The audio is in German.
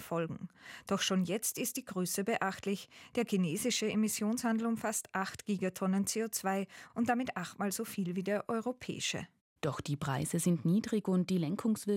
folgen. Doch schon jetzt ist die Größe beachtlich. Der chinesische Emissionshandel umfasst 8 Gigatonnen CO2 und damit 8-mal so viel wie der europäische. Doch die Preise sind niedrig und die Lenkungswirkung